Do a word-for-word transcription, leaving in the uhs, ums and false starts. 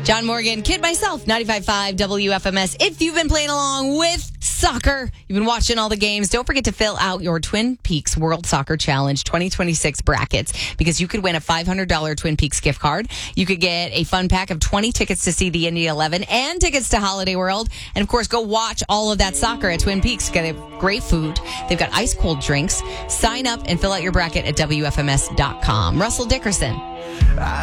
John Morgan, Kid Myself, ninety-five point five W F M S. If you've been playing along with soccer, you've been watching all the games, don't forget to fill out your Twin Peaks World Soccer Challenge twenty twenty-six brackets, because you could win a five hundred dollars Twin Peaks gift card. You could get a fun pack of twenty tickets to see the Indy eleven and tickets to Holiday World. And, of course, go watch all of that soccer at Twin Peaks. They have great food. They've got ice-cold drinks. Sign up and fill out your bracket at W F M S dot com. Russell Dickerson.